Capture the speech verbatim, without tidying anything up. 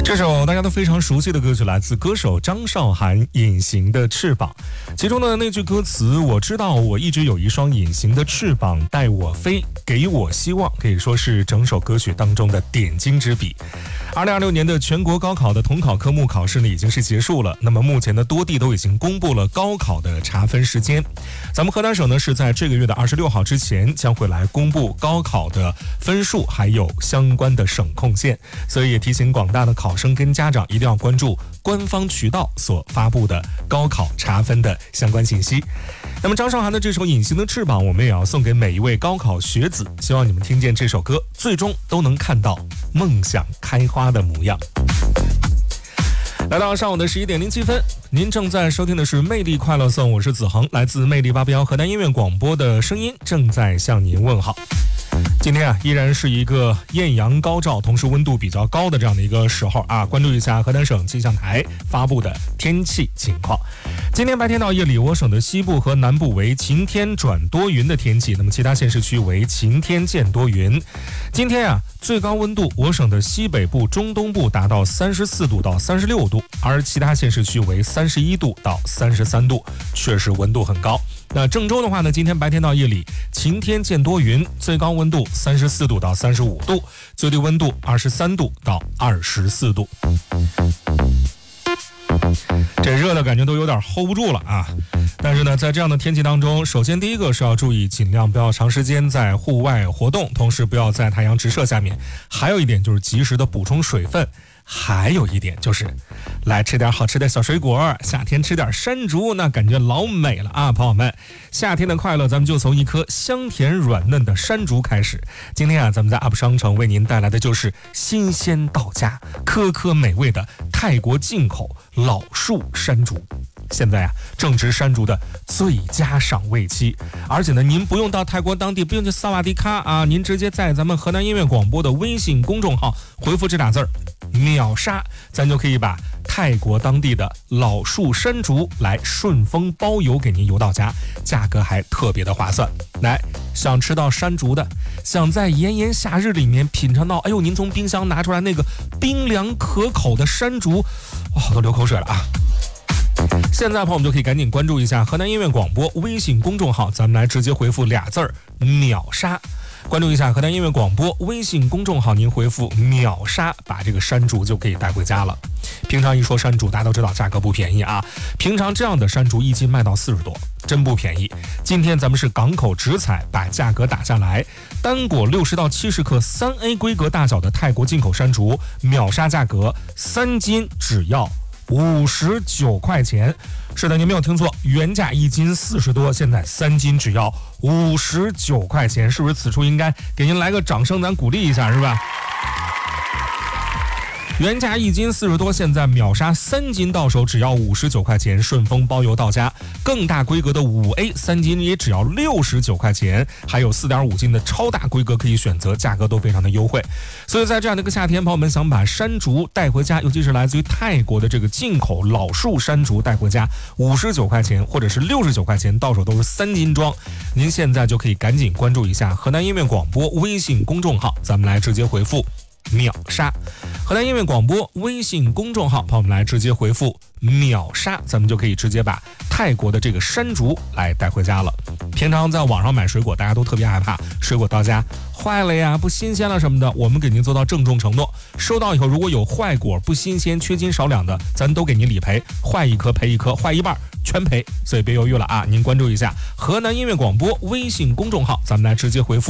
这首大家都非常熟悉的歌曲来自歌手张韶涵《隐形的翅膀》，其中的那句歌词我知道我一直有一双隐形的翅膀带我飞，给我希望，可以说是整首歌曲当中的点睛之笔。二零二六年的全国高考的统考科目考试呢已经是结束了，那么目前的多地都已经公布了高考的查分时间。咱们河南省呢是在这个月的二十六号之前将会来公布高考的分数还有相关的省控线，所以也提醒广大的考生跟家长一定要关注官方渠道所发布的高考查分的相关信息。那么张韶涵的这首《隐形的翅膀》我们也要送给每一位高考学子，希望你们听见这首歌最终都能看到梦想开花的模样。来到上午的十一点零七分，您正在收听的是魅力快乐颂，我是子恒，来自魅力八标河南音乐广播的声音正在向您问好。今天啊，依然是一个艳阳高照，同时温度比较高的这样的一个时候啊，关注一下河南省气象台发布的天气情况。今天白天到夜里，我省的西部和南部为晴天转多云的天气，那么其他县市区为晴天见多云。今天啊，最高温度我省的西北部、中东部达到三十四度到三十六度，而其他县市区为三十一度到三十三度，确实温度很高。那郑州的话呢，今天白天到夜里晴天见多云，最高温度三十四度到三十五度，最低温度二十三度到二十四度。这热的感觉都有点 hold 不住了啊！但是呢，在这样的天气当中，首先第一个是要注意，尽量不要长时间在户外活动，同时不要在太阳直射下面。还有一点就是及时的补充水分。还有一点就是，来吃点好吃的小水果，夏天吃点山竹，那感觉老美了啊！朋友们，夏天的快乐，咱们就从一颗香甜软嫩的山竹开始。今天啊，咱们在 U P 商城为您带来的就是新鲜到家、颗颗美味的泰国进口老树山竹。现在啊，正值山竹的最佳赏味期，而且呢，您不用到泰国当地，不用去萨瓦迪卡啊，您直接在咱们河南音乐广播的微信公众号回复这俩字儿秒杀，咱就可以把泰国当地的老树山竹来顺丰包邮给您邮到家，价格还特别的划算。来，想吃到山竹的，想在炎炎夏日里面品尝到，哎呦，您从冰箱拿出来那个冰凉可口的山竹，哇、哦，都流口水了啊！现在朋友们就可以赶紧关注一下河南音乐广播微信公众号，咱们来直接回复俩字儿秒杀。关注一下河南音乐广播微信公众号，您回复秒杀，把这个山竹就可以带回家了。平常一说山竹，大家都知道价格不便宜啊，平常这样的山竹一斤卖到四十多，真不便宜。今天咱们是港口直采，把价格打下来，单果六十到七十克三 A 规格大小的泰国进口山竹，秒杀价格三斤只要五十九块钱。是的，您没有听错，原价一斤四十多，现在三斤只要五十九块钱，是不是此处应该给您来个掌声，咱鼓励一下，是吧？原价一斤四十多，现在秒杀三斤到手只要五十九块钱，顺丰包邮到家。更大规格的五 A 三斤也只要六十九块钱，还有 四点五斤的超大规格可以选择，价格都非常的优惠。所以在这样的一个夏天，朋友们想把山竹带回家，尤其是来自于泰国的这个进口老树山竹带回家，五十九块钱或者是六十九块钱到手都是三斤装。您现在就可以赶紧关注一下河南音乐广播微信公众号，咱们来直接回复秒杀。河南音乐广播微信公众号，朋友们来直接回复秒杀，咱们就可以直接把泰国的这个山竹来带回家了。平常在网上买水果，大家都特别害怕水果到家坏了呀、不新鲜了什么的，我们给您做到郑重承诺，收到以后如果有坏果、不新鲜、缺斤少两的，咱都给您理赔，坏一颗赔一颗，坏一半全赔。所以别犹豫了啊，您关注一下河南音乐广播微信公众号，咱们来直接回复